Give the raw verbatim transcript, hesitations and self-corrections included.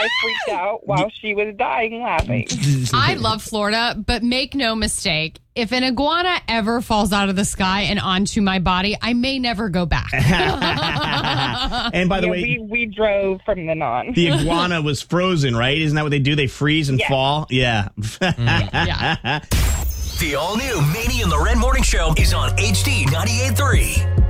I freaked out while she was dying laughing. I love Florida, but make no mistake, if an iguana ever falls out of the sky and onto my body, I may never go back. And by the Yeah, way, we, we drove from then on. the iguana was frozen, right? Isn't that what they do? They freeze and Yeah. fall? Yeah. Yeah. The all-new Manny and Loren Morning Show is on H D ninety-eight point three.